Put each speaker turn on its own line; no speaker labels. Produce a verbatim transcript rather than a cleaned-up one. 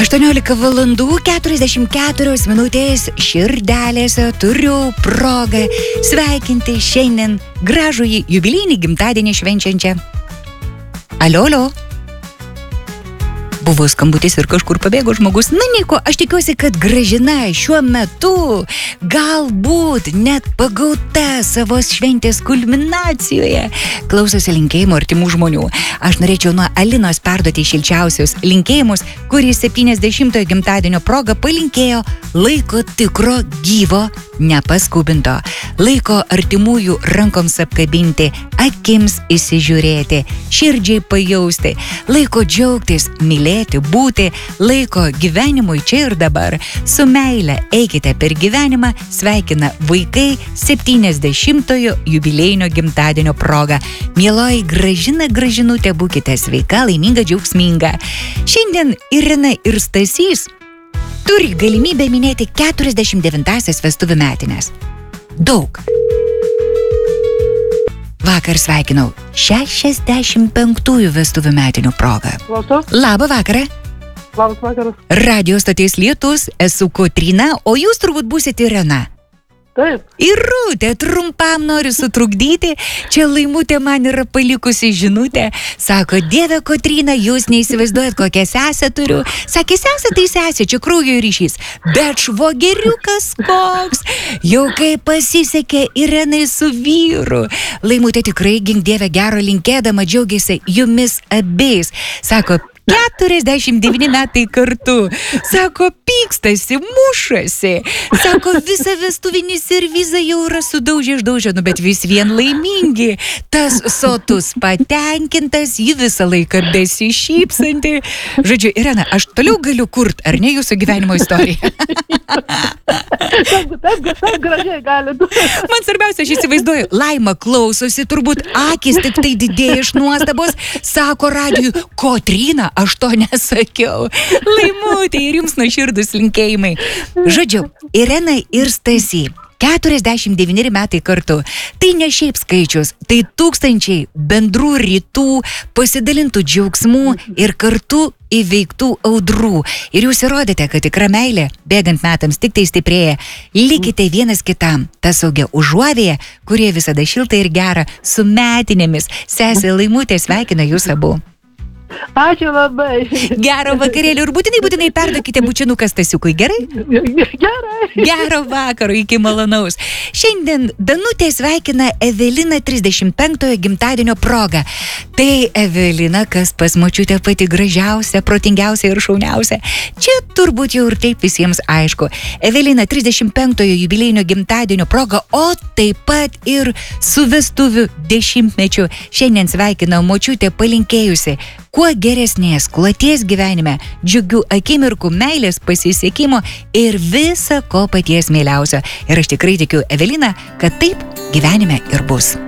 aštuoniolika valandų keturiasdešimt keturios minutės širdelėse turiu progą sveikinti šiandien gražųjį jubiliejinį gimtadienį švenčiančią. Alio, alio. Buvo skambutis ir kažkur pabėgo žmogus. Na nieko, aš tikiuosi, kad Gražina šiuo metu galbūt net pagauta savo šventės kulminacijoje klausosi linkėjimų artimų žmonių. Aš norėčiau nuo Alinos perduoti šilčiausius linkėjimus, kuris septyniasdešimtojo gimtadienio proga palinkėjo laiko tikro gyvo, nepaskubinto, laiko artimųjų rankoms apkabinti, akims įsižiūrėti, širdžiai pajausti, laiko džiaugtis, mylėti, būti, laiko gyvenimui čia ir dabar. Su meile eikite per gyvenimą, sveikina vaikai septyniasdešimtojo jubiliejinio gimtadienio proga. Mieloji Gražina, Gražinutė, būkite sveika, laiminga, džiaugsminga. Šiandien Irena ir Stasys turi galimybę minėti keturiasdešimt devintąsias vestuvių metines. Daug. Vakar sveikinau šešiasdešimt penktųjų vestuvių metinių progą.
Klauso?
Labą vakarą.
Labas vakaras.
Radio stoties Lietus, esu Kotryna, o jūs turbūt būsite Irena.
Taip.
Irutė, trumpam noriu sutrukdyti, čia Laimutė man yra palikusi žinutę, sako, Dieve Kotryna, jūs neįsivaizduojat, kokią sesę turiu. Sakė, sesė tai sesė, čia kraujo ryšys, bet švogeriukas koks, jau kaip pasisekė Irenai su vyru. Laimutė tikrai, gink Dieve, gero linkėdama džiaugiasi jumis abiais, sako, keturiasdešimt devyni metai kartu. Sako, pykstasi, mušasi. Sako, visą vestuvinį servizą jau yra sudaužę išdaužę, nu bet vis vien laimingi. Tas sotus patenkintas, ji visą laiką besišypsanti. Žodžiu, Irena, aš toliau galiu kurt, ar ne, jūsų gyvenimo istoriją?
Taip, taip, taip gražiai galit.
Man svarbiausia, aš įsivaizduoju, Laima klausosi, turbūt akis tik tai didėja iš nuostabos, sako radijui, Kotryna, aš to nesakiau. Laimutė ir jums nuoširdūs linkėjimai. Žodžiu, Irena ir Stasy, keturiasdešimt devyneri metai kartu. Tai ne šiaip skaičius, tai tūkstančiai bendrų rytų, pasidalintų džiaugsmų ir kartu įveiktų audrų. Ir jūs įrodėte, kad tikra meilė, bėgant metams, tik tai stiprėja. Likite vienas kitam, ta saugia užuovėje, kurie visada šilta ir gera, su metinėmis. Sesė Laimutė sveikina jūs abu.
Ačiū labai.
Gero vakarėlio ir būtinai, būtinai perduokite bučinuką Stasiukui, gerai?
Gerai.
Gero vakaro, iki malonaus. Šiandien Danutė sveikina Eveliną trisdešimt penktojo gimtadienio progą. Tai Evelina, kas pas močiutę pati gražiausia, protingiausia ir šauniausia. Čia turbūt jau ir taip visiems aišku. Evelina trisdešimt penktojo jubiliejinio gimtadienio proga, o taip pat ir su vestuvių dešimtmečiu. Šiandien sveikina močiutė palinkėjusi kuo geresnės, kloties gyvenime, džiugių akimirkų, meilės, pasisekimo ir visa ko paties mieliausio. Ir aš tikrai tikiu, Evelina, kad taip gyvenime ir bus.